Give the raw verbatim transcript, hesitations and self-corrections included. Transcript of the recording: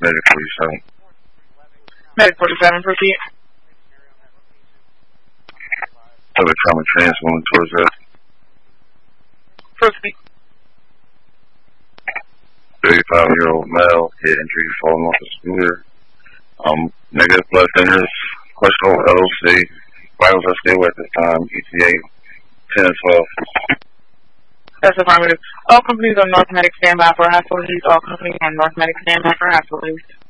Medic forty-seven. Medic forty-seven, proceed. Public trauma trans moving towards us. Proceed. thirty-five-year-old male, head injury, falling off the scooter. Um, negative blood thinners, questionable L O C, vitals are stable at this time, E T A ten and twelve. That's affirmative. All companies on North Medic standby for hospital use. All companies on North Medic standby for hospital use.